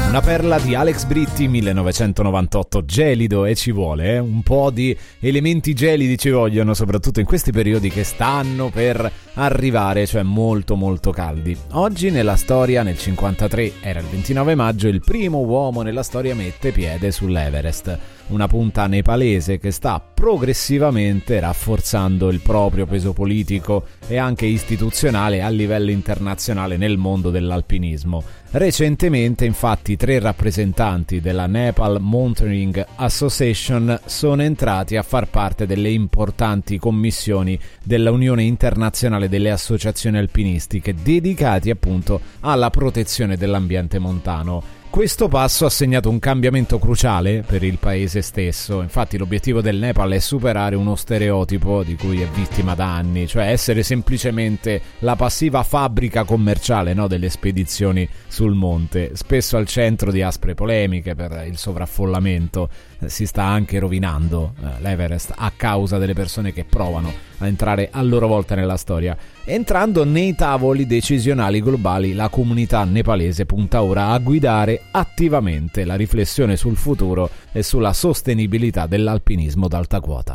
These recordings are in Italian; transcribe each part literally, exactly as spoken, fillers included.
Una perla di Alex Britti, millenovecentonovantotto, gelido, e ci vuole, eh? Un po' di elementi gelidi ci vogliono, soprattutto in questi periodi che stanno per arrivare, cioè molto molto caldi. Oggi nella storia, nel cinquantatré, era il ventinove maggio, il primo uomo nella storia mette piede sull'Everest, una punta nepalese che sta progressivamente rafforzando il proprio peso politico e anche istituzionale a livello internazionale nel mondo dell'alpinismo. Recentemente, infatti, tre rappresentanti della Nepal Mountaineering Association sono entrati a far parte delle importanti commissioni dell'Unione Internazionale delle Associazioni Alpinistiche, dedicati appunto alla protezione dell'ambiente montano. Questo passo ha segnato un cambiamento cruciale per il paese stesso. Infatti l'obiettivo del Nepal è superare uno stereotipo di cui è vittima da anni, cioè essere semplicemente la passiva fabbrica commerciale, no, delle spedizioni sul monte, spesso al centro di aspre polemiche per il sovraffollamento. Si sta anche rovinando eh, l'Everest a causa delle persone che provano a entrare a loro volta nella storia. Entrando nei tavoli decisionali globali, la comunità nepalese punta ora a guidare attivamente la riflessione sul futuro e sulla sostenibilità dell'alpinismo d'alta quota.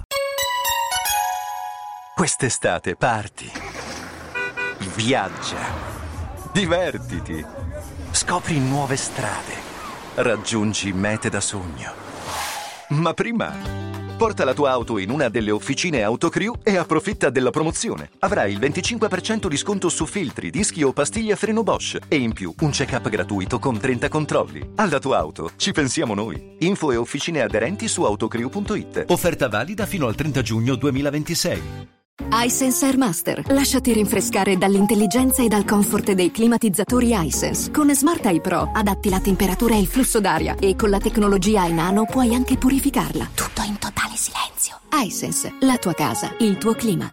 Quest'estate parti, viaggia, divertiti, scopri nuove strade, raggiungi mete da sogno. Ma prima, porta la tua auto in una delle officine Autocrew e approfitta della promozione. Avrai il venticinque per cento di sconto su filtri, dischi o pastiglie a freno Bosch e in più un check-up gratuito con trenta controlli. Alla tua auto ci pensiamo noi. Info e officine aderenti su autocrew punto it. Offerta valida fino al trenta giugno duemilaventisei. iSense Air Master. Lasciati rinfrescare dall'intelligenza e dal comfort dei climatizzatori iSense. Con Smart Eye Pro adatti la temperatura e il flusso d'aria e con la tecnologia iNano puoi anche purificarla. Tutto in totale silenzio. iSense, la tua casa, il tuo clima.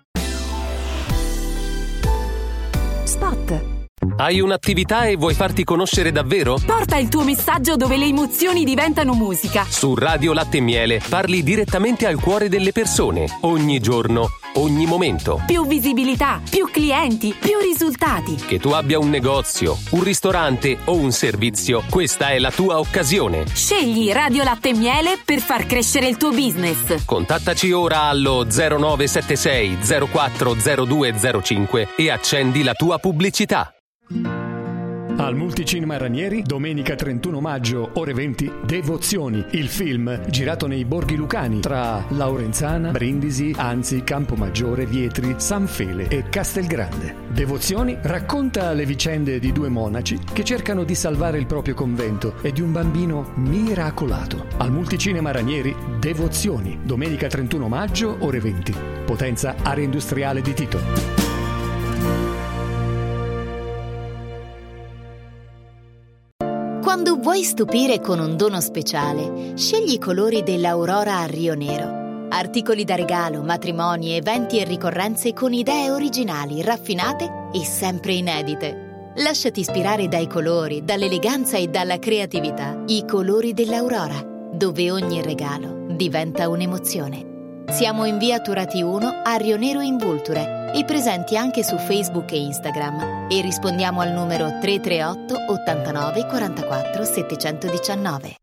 Spot. Hai un'attività e vuoi farti conoscere davvero? Porta il tuo messaggio dove le emozioni diventano musica. Su Radio Latte e Miele parli direttamente al cuore delle persone, ogni giorno, ogni momento. Più visibilità, più clienti, più risultati. Che tu abbia un negozio, un ristorante o un servizio, questa è la tua occasione. Scegli Radio Latte e Miele per far crescere il tuo business. Contattaci ora allo zero nove sette sei zero quattro zero due zero cinque e accendi la tua pubblicità. Al Multicinema Ranieri, domenica trentuno maggio, ore venti, Devozioni, il film girato nei Borghi Lucani tra Laurenzana, Brindisi, Anzi, Campomaggiore, Vietri, San Fele e Castelgrande. Devozioni racconta le vicende di due monaci che cercano di salvare il proprio convento e di un bambino miracolato. Al Multicinema Ranieri, Devozioni, domenica trentuno maggio, ore venti. Potenza Area Industriale di Tito. Quando vuoi stupire con un dono speciale, scegli i colori dell'Aurora a Rio Nero. Articoli da regalo, matrimoni, eventi e ricorrenze con idee originali, raffinate e sempre inedite. Lasciati ispirare dai colori, dall'eleganza e dalla creatività. I colori dell'Aurora, dove ogni regalo diventa un'emozione. Siamo in via Turati uno a Rio Nero in Vulture e presenti anche su Facebook e Instagram, e rispondiamo al numero tre tre otto ottantanove quarantaquattro settecentonovantanove.